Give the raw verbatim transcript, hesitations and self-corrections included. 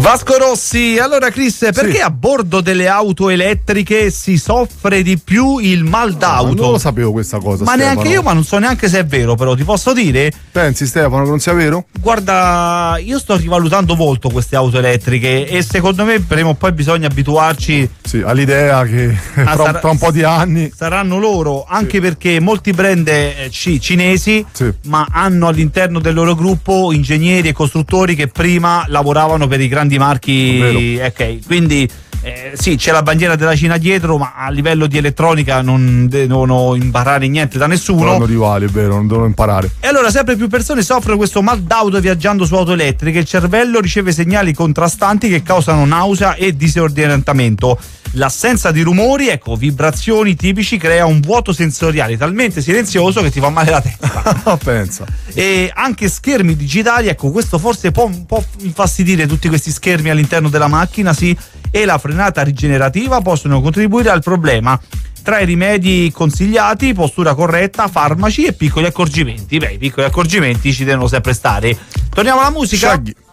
Vasco Rossi, allora Chris, perché sì. a bordo delle auto elettriche si soffre di più il mal d'auto? No, non lo sapevo questa cosa, ma Stefano. neanche io, ma non so neanche se è vero, però ti posso dire? Pensi, Stefano, che non sia vero? Guarda, io sto rivalutando molto queste auto elettriche e secondo me prima o poi bisogna abituarci sì, all'idea che ah, tra, sarà, tra un po' di anni saranno loro, anche sì. perché molti brand eh, c- cinesi sì. ma hanno all'interno del loro gruppo ingegneri e costruttori che prima lavoravano per i grandi marchi, ok, quindi eh, sì, c'è la bandiera della Cina dietro, ma a livello di elettronica non devono imparare niente da nessuno. Sono rivali, è vero, non devono imparare. E allora sempre più persone soffrono questo mal d'auto viaggiando su auto elettriche. Il cervello riceve segnali contrastanti che causano nausea e disorientamento. L'assenza di rumori, ecco, vibrazioni tipici, crea un vuoto sensoriale talmente silenzioso che ti fa male la testa. Pensa. E anche schermi digitali, ecco, questo forse può un po' infastidire tutti questi schermi all'interno della macchina, sì, e la frenata rigenerativa possono contribuire al problema. Tra i rimedi consigliati, postura corretta, farmaci e piccoli accorgimenti. Beh, i piccoli accorgimenti ci devono sempre stare. Torniamo alla musica? Shaggy.